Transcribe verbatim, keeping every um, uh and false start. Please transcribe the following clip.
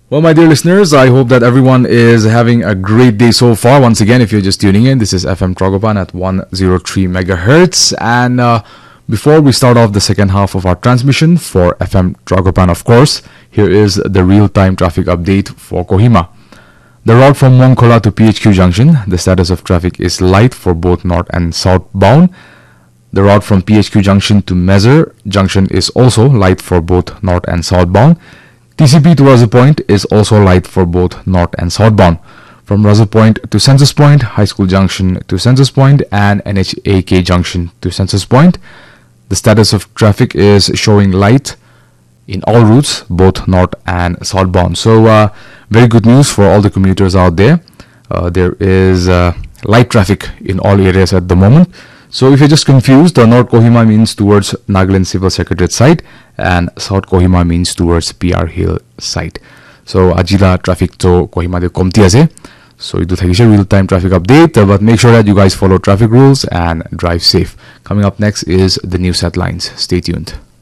Well, my dear listeners, I hope that everyone is having a great day so far. Once again, if you're just tuning in, this is F M Tragopan at one oh three megahertz. And uh, before we start off the second half of our transmission for F M Tragopan, of course, here is the real-time traffic update for Kohima. The route from Mongkhola to P H Q Junction, the status of traffic is light for both north and southbound. The route from P H Q Junction to Mezer Junction is also light for both north and southbound. T C P to Razu Point is also light for both north and southbound. From Razu Point to Census Point, High School Junction to Census Point, and N H A K Junction to Census Point, the status of traffic is showing light in all routes, both north and southbound. So, uh, very good news for all the commuters out there. Uh, there is uh, light traffic in all areas at the moment. So if you're just confused, the North Kohima means towards Nagaland Civil Secretariat site and South Kohima means towards P R Hill site. So ajila traffic to Kohima de komti ase. So you do thakisha real time traffic update, uh, but make sure that you guys follow traffic rules and drive safe. Coming up next is the news headlines. Stay tuned.